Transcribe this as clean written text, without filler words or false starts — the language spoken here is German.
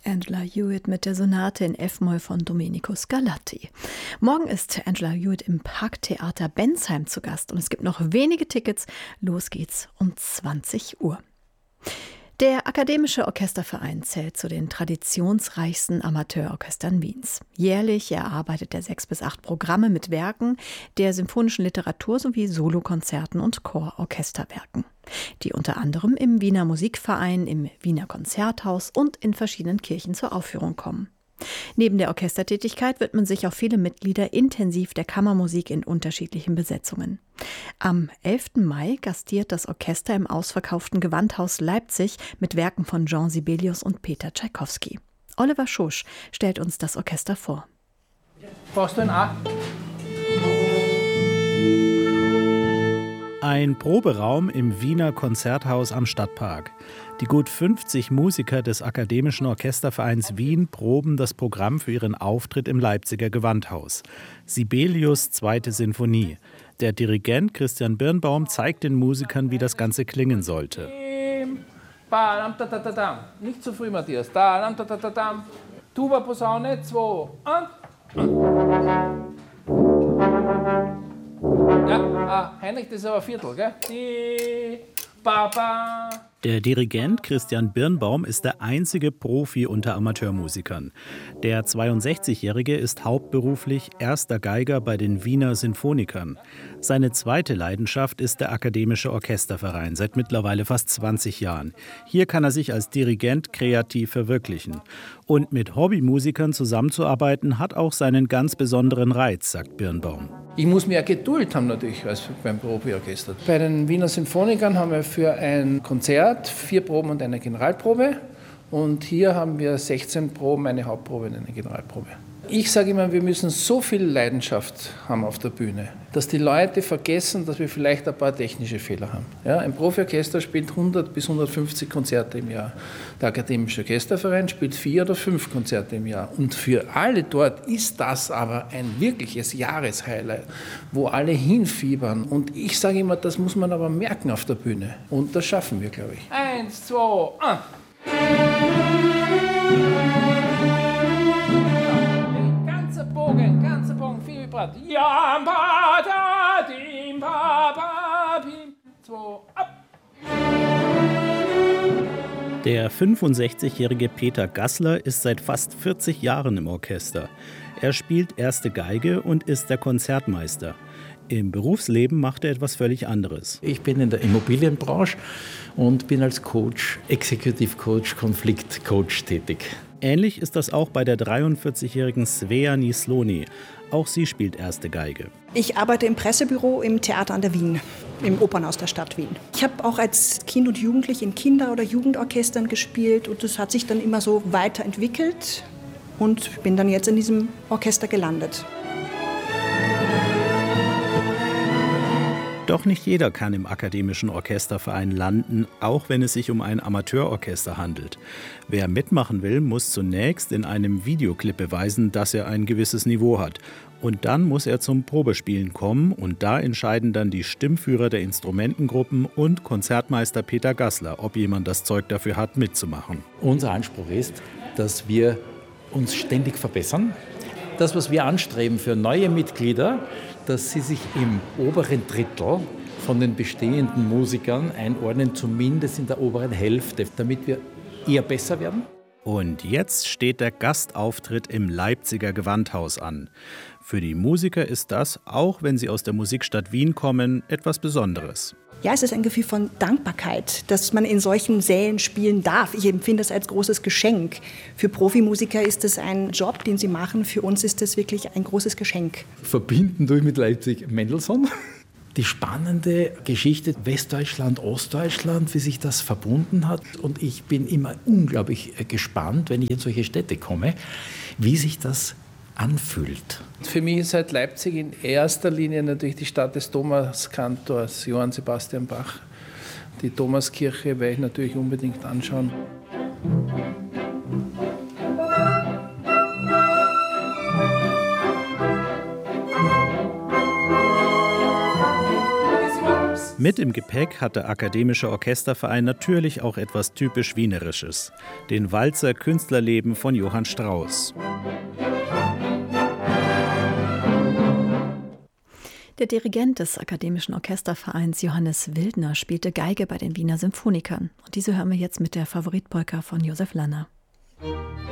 Angela Hewitt mit der Sonate in F-Moll von Domenico Scarlatti. Morgen ist Angela Hewitt im Parktheater Bensheim zu Gast und es gibt noch wenige Tickets. Los geht's um 20 Uhr. Der Akademische Orchesterverein zählt zu den traditionsreichsten Amateurorchestern Wiens. Jährlich erarbeitet er 6 bis 8 Programme mit Werken der symphonischen Literatur sowie Solokonzerten und Chororchesterwerken, die unter anderem im Wiener Musikverein, im Wiener Konzerthaus und in verschiedenen Kirchen zur Aufführung kommen. Neben der Orchestertätigkeit widmen sich auch viele Mitglieder intensiv der Kammermusik in unterschiedlichen Besetzungen. Am 11. Mai gastiert das Orchester im ausverkauften Gewandhaus Leipzig mit Werken von Jean Sibelius und Peter Tschaikowski. Oliver Schusch stellt uns das Orchester vor. Brauchst du ein A? Ein Proberaum im Wiener Konzerthaus am Stadtpark. Die gut 50 Musiker des Akademischen Orchestervereins Wien proben das Programm für ihren Auftritt im Leipziger Gewandhaus. Sibelius' 2. Sinfonie. Der Dirigent Christian Birnbaum zeigt den Musikern, wie das Ganze klingen sollte. Nicht zu früh, Matthias. Tuba, Posaune, 2 und... Ja, Heinrich, das ist aber ein Viertel, gell? Der Dirigent Christian Birnbaum ist der einzige Profi unter Amateurmusikern. Der 62-Jährige ist hauptberuflich erster Geiger bei den Wiener Sinfonikern. Seine zweite Leidenschaft ist der Akademische Orchesterverein, seit mittlerweile fast 20 Jahren. Hier kann er sich als Dirigent kreativ verwirklichen. Und mit Hobbymusikern zusammenzuarbeiten, hat auch seinen ganz besonderen Reiz, sagt Birnbaum. Ich muss mehr Geduld haben natürlich als beim Profiorchester. Bei den Wiener Sinfonikern haben wir für ein Konzert 4 Proben und eine Generalprobe. Und hier haben wir 16 Proben, eine Hauptprobe und eine Generalprobe. Ich sage immer, wir müssen so viel Leidenschaft haben auf der Bühne, dass die Leute vergessen, dass wir vielleicht ein paar technische Fehler haben. Ja, ein Profiorchester spielt 100 bis 150 Konzerte im Jahr. Der Akademische Orchesterverein spielt 4 oder 5 Konzerte im Jahr. Und für alle dort ist das aber ein wirkliches Jahreshighlight, wo alle hinfiebern. Und ich sage immer, das muss man aber merken auf der Bühne. Und das schaffen wir, glaube ich. 1, 2, 1. Ganzer Bogen, viel Vibrat. Ja, ba, da, dim, ba, ba, bim. 2, ab. Der 65-jährige Peter Gassler ist seit fast 40 Jahren im Orchester. Er spielt erste Geige und ist der Konzertmeister. Im Berufsleben macht er etwas völlig anderes. Ich bin in der Immobilienbranche und bin als Coach, Executive Coach, Konfliktcoach tätig. Ähnlich ist das auch bei der 43-jährigen Svea Nisloni. Auch sie spielt erste Geige. Ich arbeite im Pressebüro im Theater an der Wien, im Opernhaus der Stadt Wien. Ich habe auch als Kind und Jugendliche in Kinder- oder Jugendorchestern gespielt und das hat sich dann immer so weiterentwickelt und bin dann jetzt in diesem Orchester gelandet. Doch nicht jeder kann im Akademischen Orchesterverein landen, auch wenn es sich um ein Amateurorchester handelt. Wer mitmachen will, muss zunächst in einem Videoclip beweisen, dass er ein gewisses Niveau hat. Und dann muss er zum Probespielen kommen und da entscheiden dann die Stimmführer der Instrumentengruppen und Konzertmeister Peter Gassler, ob jemand das Zeug dafür hat, mitzumachen. Unser Anspruch ist, dass wir uns ständig verbessern. Das, was wir anstreben für neue Mitglieder, dass sie sich im oberen Drittel von den bestehenden Musikern einordnen, zumindest in der oberen Hälfte, damit wir eher besser werden. Und jetzt steht der Gastauftritt im Leipziger Gewandhaus an. Für die Musiker ist das, auch wenn sie aus der Musikstadt Wien kommen, etwas Besonderes. Ja, es ist ein Gefühl von Dankbarkeit, dass man in solchen Sälen spielen darf. Ich empfinde das als großes Geschenk. Für Profimusiker ist es ein Job, den sie machen. Für uns ist es wirklich ein großes Geschenk. Verbinden durch mit Leipzig Mendelssohn. Die spannende Geschichte Westdeutschland, Ostdeutschland, wie sich das verbunden hat. Und ich bin immer unglaublich gespannt, wenn ich in solche Städte komme, wie sich das anfühlt. Für mich ist halt Leipzig in erster Linie natürlich die Stadt des Thomaskantors Johann Sebastian Bach. Die Thomaskirche werde ich natürlich unbedingt anschauen. Mit im Gepäck hat der Akademische Orchesterverein natürlich auch etwas typisch Wienerisches: den Walzer Künstlerleben von Johann Strauss. Der Dirigent des Akademischen Orchestervereins, Johannes Wildner, spielte Geige bei den Wiener Symphonikern. Und diese hören wir jetzt mit der Favoritpolka von Josef Lanner.